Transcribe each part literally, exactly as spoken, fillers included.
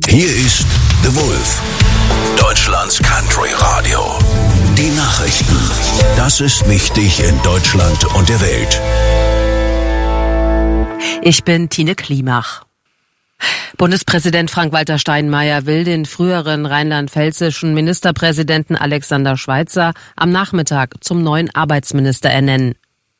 Hier ist The Wolf, Deutschlands Country Radio. Die Nachrichten. Das ist wichtig in Deutschland und der Welt. Ich bin Tine Klimach. Bundespräsident Frank-Walter Steinmeier will den früheren rheinland-pfälzischen Ministerpräsidenten Alexander Schweitzer am Nachmittag zum neuen Arbeitsminister ernennen.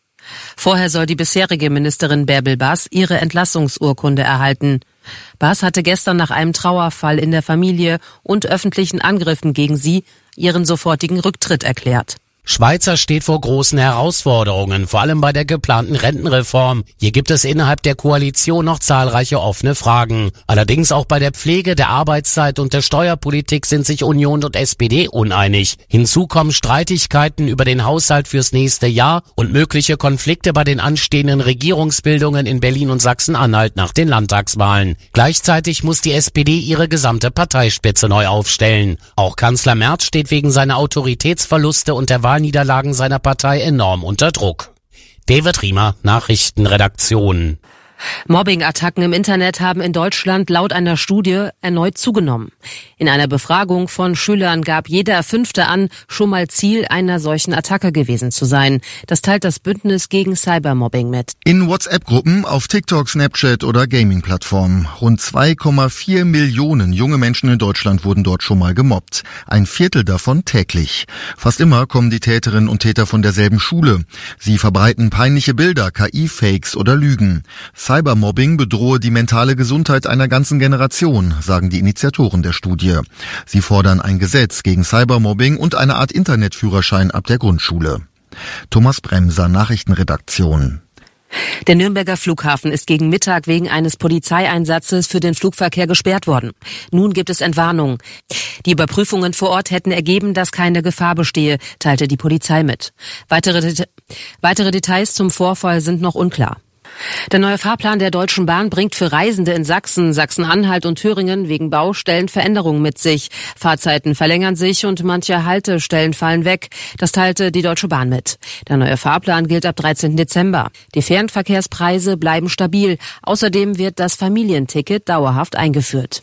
Vorher soll die bisherige Ministerin Bärbel Baas ihre Entlassungsurkunde erhalten. Baas hatte gestern nach einem Trauerfall in der Familie und öffentlichen Angriffen gegen sie ihren sofortigen Rücktritt erklärt. Schweitzer steht vor großen Herausforderungen, vor allem bei der geplanten Rentenreform. Hier gibt es innerhalb der Koalition noch zahlreiche offene Fragen. Allerdings auch bei der Pflege, der Arbeitszeit und der Steuerpolitik sind sich Union und S P D uneinig. Hinzu kommen Streitigkeiten über den Haushalt fürs nächste Jahr und mögliche Konflikte bei den anstehenden Regierungsbildungen in Berlin und Sachsen-Anhalt nach den Landtagswahlen. Gleichzeitig muss die S P D ihre gesamte Parteispitze neu aufstellen. Auch Kanzler Merz steht wegen seiner Autoritätsverluste und der Wahlniederlagen seiner Partei enorm unter Druck. David Riemer, Nachrichtenredaktion. Mobbing-Attacken im Internet haben in Deutschland laut einer Studie erneut zugenommen. In einer Befragung von Schülern gab jeder Fünfte an, schon mal Ziel einer solchen Attacke gewesen zu sein. Das teilt das Bündnis gegen Cybermobbing mit. In WhatsApp-Gruppen, auf TikTok, Snapchat oder Gaming-Plattformen. Rund zwei Komma vier Millionen junge Menschen in Deutschland wurden dort schon mal gemobbt. Ein Viertel davon täglich. Fast immer kommen die Täterinnen und Täter von derselben Schule. Sie verbreiten peinliche Bilder, K I-Fakes oder Lügen. Cybermobbing bedrohe die mentale Gesundheit einer ganzen Generation, sagen die Initiatoren der Studie. Sie fordern ein Gesetz gegen Cybermobbing und eine Art Internetführerschein ab der Grundschule. Thomas Bremser, Nachrichtenredaktion. Der Nürnberger Flughafen ist gegen Mittag wegen eines Polizeieinsatzes für den Flugverkehr gesperrt worden. Nun gibt es Entwarnung. Die Überprüfungen vor Ort hätten ergeben, dass keine Gefahr bestehe, teilte die Polizei mit. Weitere, Det- weitere Details zum Vorfall sind noch unklar. Der neue Fahrplan der Deutschen Bahn bringt für Reisende in Sachsen, Sachsen-Anhalt und Thüringen wegen Baustellen Veränderungen mit sich. Fahrzeiten verlängern sich und manche Haltestellen fallen weg. Das teilte die Deutsche Bahn mit. Der neue Fahrplan gilt ab dreizehnten Dezember. Die Fernverkehrspreise bleiben stabil. Außerdem wird das Familienticket dauerhaft eingeführt.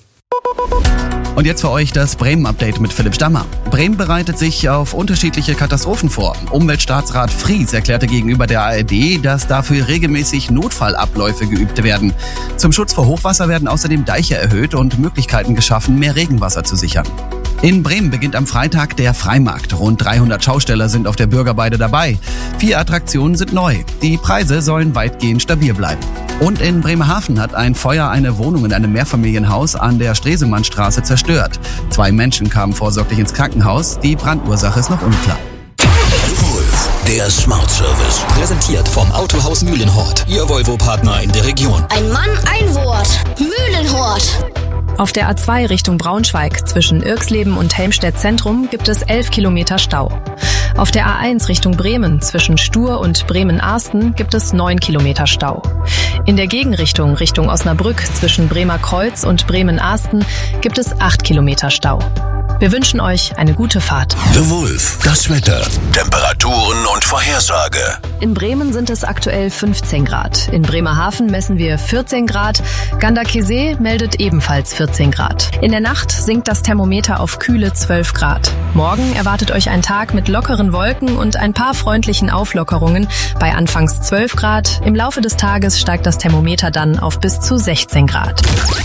Und jetzt für euch das Bremen-Update mit Philipp Stammer. Bremen bereitet sich auf unterschiedliche Katastrophen vor. Umweltstaatsrat Fries erklärte gegenüber der A R D, dass dafür regelmäßig Notfallabläufe geübt werden. Zum Schutz vor Hochwasser werden außerdem Deiche erhöht und Möglichkeiten geschaffen, mehr Regenwasser zu sichern. In Bremen beginnt am Freitag der Freimarkt. Rund dreihundert Schausteller sind auf der Bürgerweide dabei. Vier Attraktionen sind neu. Die Preise sollen weitgehend stabil bleiben. Und in Bremerhaven hat ein Feuer eine Wohnung in einem Mehrfamilienhaus an der Stresemannstraße zerstört. Zwei Menschen kamen vorsorglich ins Krankenhaus. Die Brandursache ist noch unklar. Wolf, der Smart Service. Präsentiert vom Autohaus Mühlenhort. Ihr Volvo-Partner in der Region. Ein Mann, ein Wort. Mühlenhort. Auf der A zwei Richtung Braunschweig zwischen Irxleben und Helmstedt Zentrum gibt es elf Kilometer Stau. Auf der A eins Richtung Bremen zwischen Stur und Bremen-Arsten gibt es neun Kilometer Stau. In der Gegenrichtung Richtung Osnabrück zwischen Bremer Kreuz und Bremen-Arsten gibt es acht Kilometer Stau. Wir wünschen euch eine gute Fahrt. The Wolf, das Wetter, Temperaturen und Vorhersage. In Bremen sind es aktuell fünfzehn Grad. In Bremerhaven messen wir vierzehn Grad. Gandakesee meldet ebenfalls vierzehn Grad. In der Nacht sinkt das Thermometer auf kühle zwölf Grad. Morgen erwartet euch ein Tag mit lockeren Wolken und ein paar freundlichen Auflockerungen bei anfangs zwölf Grad. Im Laufe des Tages steigt das Thermometer dann auf bis zu sechzehn Grad.